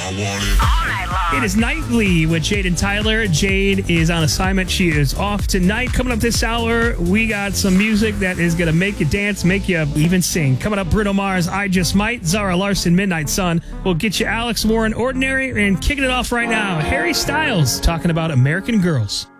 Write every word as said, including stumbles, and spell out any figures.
It is Nightly with Jade and Tyler. Jade is on assignment. She is off tonight. Coming up this hour, we got some music that is going to make you dance, make you even sing. Coming up, Bruno Mars, I Just Might. Zara Larson, Midnight Sun. We'll get you Alex Warren, Ordinary. And kicking it off right now, Harry Styles talking about American Girls.